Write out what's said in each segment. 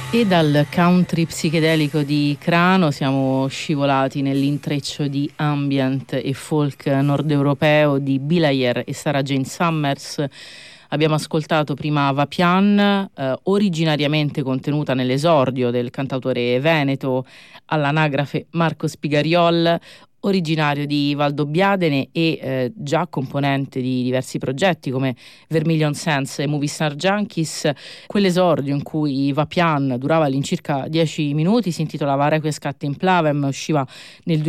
E dal country psichedelico di Crano siamo scivolati nell'intreccio di ambient e folk nord-europeo di Belair e Sarah Jane Summers. Abbiamo ascoltato prima Vapian, originariamente contenuta nell'esordio del cantautore veneto all'anagrafe Marco Spigariol, originario di Valdobbiadene e già componente di diversi progetti come Vermilion Sands e Movie Star Junkies. Quell'esordio in cui Vapian durava all'incirca 10 minuti si intitolava Requiescat in Plavem, usciva nel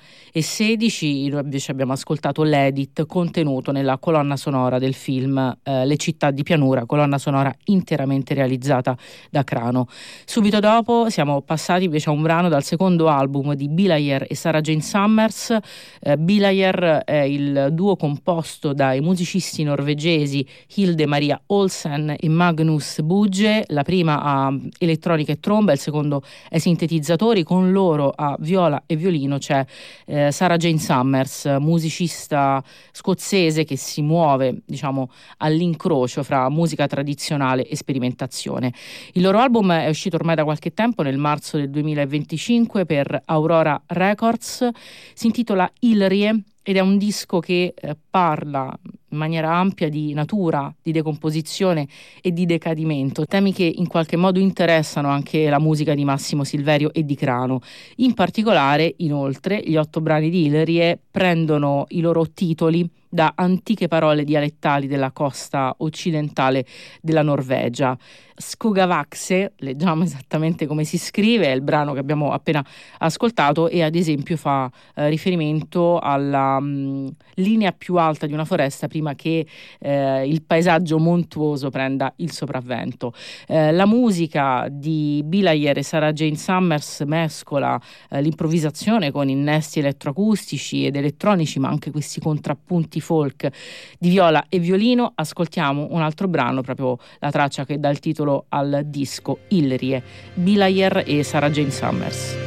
2016. Noi invece abbiamo ascoltato l'edit contenuto nella colonna sonora del film Le città di pianura, colonna sonora interamente realizzata da Crano. Subito dopo siamo passati invece a un brano dal secondo album di Belair e Sarah Jane Summers. Belair è il duo composto dai musicisti norvegesi Hilde Maria Olsen e Magnus Bugge. La prima ha elettronica e tromba, il secondo è sintetizzatori. Con loro a viola e violino c'è Sarah Jane Summers, musicista scozzese che si muove, diciamo, all'incrocio fra musica tradizionale e sperimentazione. Il loro album è uscito ormai da qualche tempo, nel marzo del 2025 per Aurora Records. Si intitola Ilrie ed è un disco che parla in maniera ampia di natura, di decomposizione e di decadimento, temi che in qualche modo interessano anche la musica di Massimo Silverio e di Crano. In particolare, inoltre, gli 8 brani di Ilrie prendono i loro titoli da antiche parole dialettali della costa occidentale della Norvegia. Skogavaxe, leggiamo esattamente come si scrive, è il brano che abbiamo appena ascoltato e ad esempio fa riferimento alla linea più alta di una foresta prima che il paesaggio montuoso prenda il sopravvento. La musica di Belair e Sarah Jane Summers mescola l'improvvisazione con innesti elettroacustici ed elettronici, ma anche questi contrappunti folk di viola e violino. Ascoltiamo un altro brano, proprio la traccia che dà il titolo al disco, Ilrie, Belair e Sarah Jane Summers.